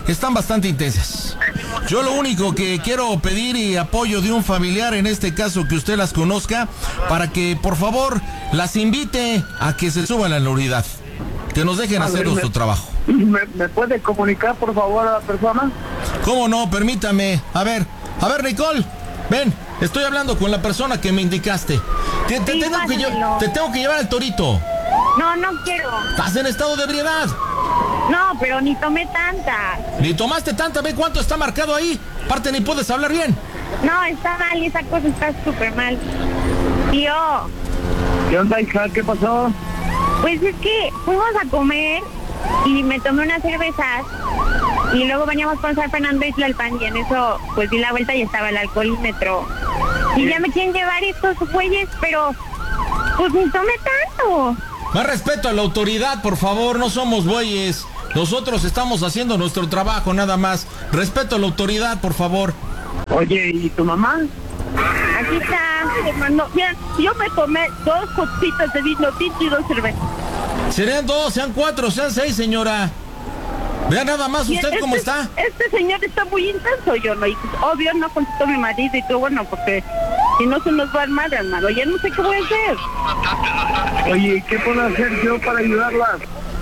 están bastante intensas. Yo lo único que quiero pedir y apoyo de un familiar, en este caso que usted las conozca, para que por favor las invite a que se suban a la unidad, que nos dejen hacer nuestro trabajo. ¿Me puede comunicar por favor a la persona? ¿Cómo no? Permítame. A ver, Nicole, ven, estoy hablando con la persona que me indicaste. Te tengo que llevar al Torito. No quiero. Estás en estado de ebriedad. No, pero ni tomé tanta. Ni tomaste tanta, ve cuánto está marcado ahí. Aparte ni puedes hablar bien. No, está mal, esa cosa está súper mal. Tío. ¿Qué onda, hija? ¿Qué pasó? Pues es que fuimos a comer y me tomé unas cervezas y luego veníamos con San Fernando y Tlalpan y en eso pues di la vuelta y estaba el alcoholímetro. Y ya me quieren llevar estos güeyes, pero pues ni tomé tanto. Más respeto a la autoridad, por favor, no somos bueyes. Nosotros estamos haciendo nuestro trabajo, nada más. Respeto a la autoridad, por favor. Oye, ¿y tu mamá? Aquí está, hermano. Mira, yo me tomé 2 copitas de vino tinto y 2 cervezas. Serían 2, sean 4, sean 6, señora. Vea nada más usted cómo está. Este señor está muy intenso, yo no. Y obvio no contestó mi marido y todo, bueno, porque si no se nos va a armar, hermano. Ya no sé qué voy a hacer. Oye, ¿qué puedo hacer yo para ayudarlas?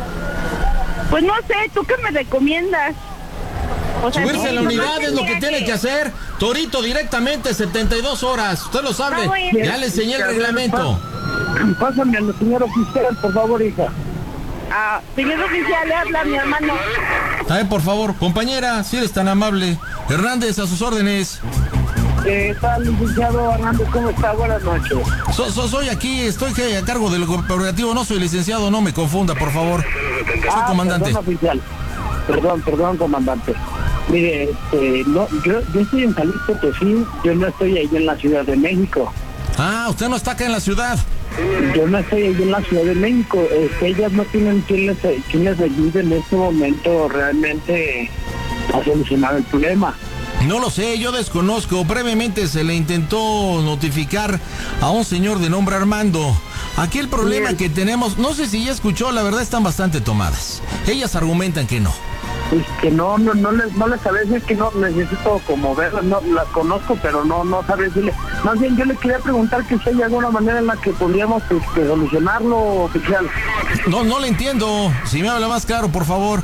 Pues no sé, ¿tú qué me recomiendas? O sea, subirse a la unidad es lo que tiene que que hacer. Torito directamente, 72 horas. Usted lo sabe. Ya le enseñé el reglamento. Pásame al señor oficial, por favor, hija. Señor oficial, le habla mi hermano. A ver, por favor, compañera, si eres tan amable. Hernández, a sus órdenes. Está el licenciado Hernández, ¿cómo está? Buenas noches. Soy aquí, estoy a cargo del corporativo, no soy licenciado, no me confunda, por favor. Soy comandante. Perdón, oficial. Perdón, comandante. Mire, no, yo estoy en San Luis Potosí, yo no estoy ahí en la Ciudad de México. Usted no está acá en la ciudad. Yo no estoy ahí en la Ciudad de México. Ellas no tienen quien les ayude en este momento realmente a solucionar el problema. No lo sé, yo desconozco. Brevemente se le intentó notificar a un señor de nombre Armando. Aquí el problema que tenemos, no sé si ya escuchó, la verdad están bastante tomadas. Ellas argumentan que no. Es que no les sabe decir, que no necesito como verlas, no las conozco, pero no sabe decirle. Más bien yo le quería preguntar que si hay alguna manera en la que podríamos solucionarlo, oficial. No le entiendo. Si me habla más claro, por favor.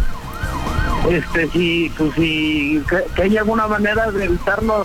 Que hay alguna manera de evitarnos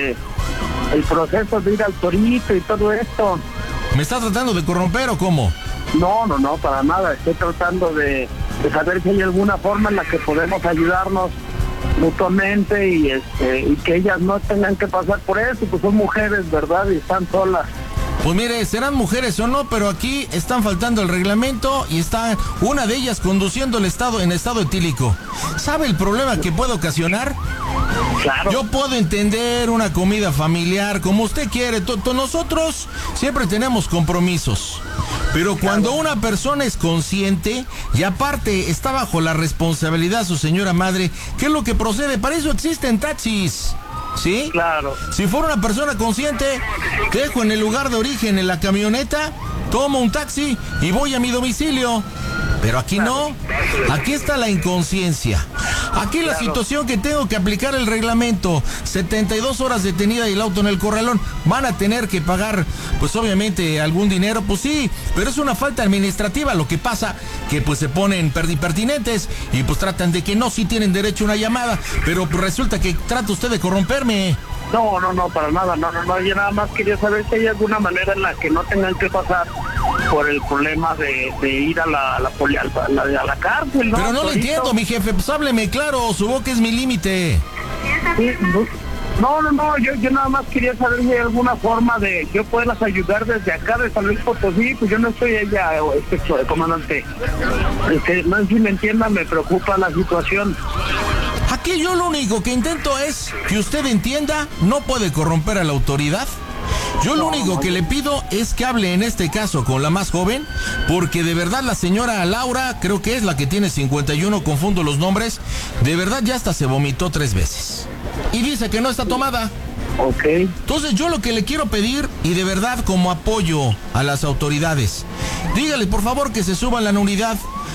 el proceso de ir al Torito y todo esto. ¿Me está tratando de corromper o cómo? No, para nada. Estoy tratando de saber si hay alguna forma en la que podemos ayudarnos mutuamente y que ellas no tengan que pasar por eso, pues son mujeres, ¿verdad? Y están solas. Pues mire, serán mujeres o no, pero aquí están faltando el reglamento y está una de ellas conduciendo en estado etílico. ¿Sabe el problema que puede ocasionar? Claro. Yo puedo entender una comida familiar, como usted quiere. Nosotros siempre tenemos compromisos. Pero cuando una persona es consciente y aparte está bajo la responsabilidad de su señora madre, ¿qué es lo que procede? Para eso existen taxis. ¿Sí? Claro. Si fuera una persona consciente, dejo en el lugar de origen en la camioneta, tomo un taxi y voy a mi domicilio. Pero aquí no, aquí está la inconsciencia. Aquí la situación que tengo que aplicar el reglamento, 72 horas detenida y el auto en el corralón. Van a tener que pagar, pues obviamente, algún dinero, pues sí, pero es una falta administrativa. Lo que pasa que pues se ponen pertinentes y pues tratan de que no, sí tienen derecho a una llamada, pero pues resulta que trata usted de corromperme. No, para nada, no, yo nada más quería saber si hay alguna manera en la que no tengan que pasar por el problema de ir a la cárcel, ¿no? Pero no lo entiendo, mi jefe, pues hábleme claro, su boca es mi límite. Sí, no, yo nada más quería saber si hay alguna forma de yo poderlas ayudar desde acá de San Luis Potosí, pues yo no estoy allá, comandante. No sé si me entiendan, me preocupa la situación. Aquí yo lo único que intento es que usted entienda, no puede corromper a la autoridad. Yo lo único que le pido es que hable en este caso con la más joven, porque de verdad la señora Laura, creo que es la que tiene 51, confundo los nombres, de verdad ya hasta se vomitó 3 veces. Y dice que no está tomada. Ok. Entonces yo lo que le quiero pedir, y de verdad como apoyo a las autoridades, dígale por favor que se suban a la unidad,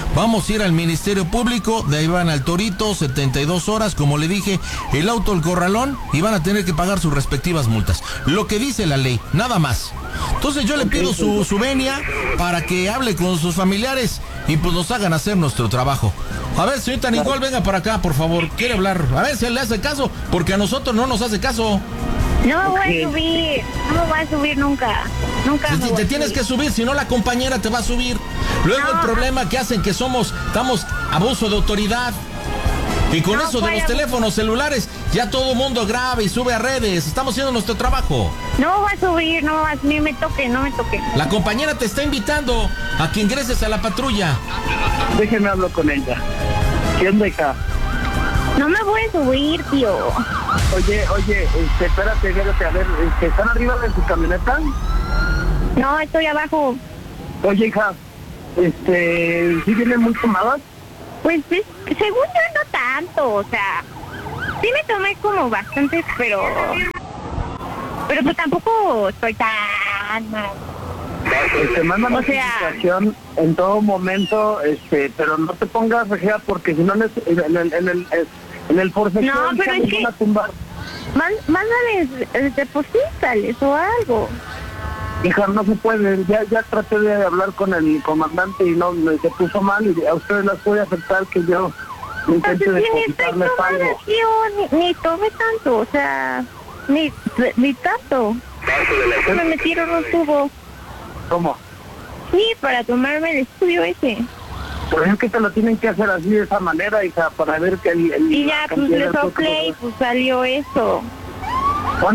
vamos a ir al Ministerio Público, de ahí van al Torito, 72 horas, como le dije, el auto, el corralón, y van a tener que pagar sus respectivas multas. Lo que dice la ley, nada más. Entonces yo le pido su venia para que hable con sus familiares y pues nos hagan hacer nuestro trabajo. A ver, señorita Nicole, venga para acá, por favor, quiere hablar. A ver si le hace caso, porque a nosotros no nos hace caso. No me voy a subir, no me voy a subir nunca. Nunca me voy Te a tienes subir. que subir, si no la compañera te va a subir. Luego el problema que hacen que estamos abuso de autoridad. Y con eso de los teléfonos celulares, ya todo el mundo graba y sube a redes. Estamos haciendo nuestro trabajo. No me voy a subir, ni me toque, no me toque. La compañera te está invitando a que ingreses a la patrulla. Déjeme hablar con ella. ¿Quién deja? No me voy a subir, tío. Oye, espérate, a ver, ¿están arriba de su camioneta? No, estoy abajo. Oye, hija, ¿sí vienen muy tomadas? Pues según yo no tanto, o sea, sí me tomé como bastantes, pero pues tampoco estoy tan mal. Te mandan O sea, notificación en todo momento, pero no te pongas rejea porque si no en el forcejeo No, pero es que- van a tumbar. Mándales, deposítales o algo. Hija, no se puede, ya traté de hablar con el comandante y no, se puso mal y a ustedes las puede afectar que yo intente Entonces, ni estoy depositarles tomada, algo. tío, ni tome tanto, o sea, ni tanto. Me metieron un tubo, ¿Cómo? sí, para tomarme el estudio ese. Por ejemplo, que te lo tienen que hacer así de esa manera, hija, para ver que Y ya, la pues cantidad le de soplé y pues salió eso.